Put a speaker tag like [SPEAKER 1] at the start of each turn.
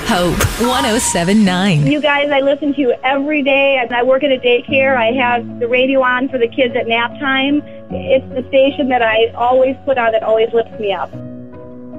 [SPEAKER 1] Hope 107.9.
[SPEAKER 2] You guys, I listen to you every day. I work at a daycare. I have the radio on for the kids at nap time. It's the station that I always put on that always lifts me up.